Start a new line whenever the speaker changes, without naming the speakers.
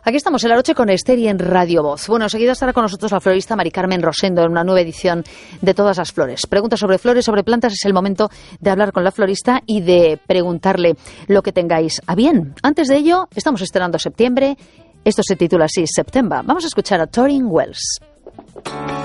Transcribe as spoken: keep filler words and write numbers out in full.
Aquí estamos en La Noche con Esther y en Radio Voz. Bueno, enseguida estará con nosotros la florista Mari Carmen Rosendo en una nueva edición de Todas las Flores. Preguntas sobre flores, sobre plantas, es el momento de hablar con la florista y de preguntarle lo que tengáis a bien. Antes de ello, estamos estrenando septiembre. Esto se titula así, September. Vamos a escuchar a Torin Wells.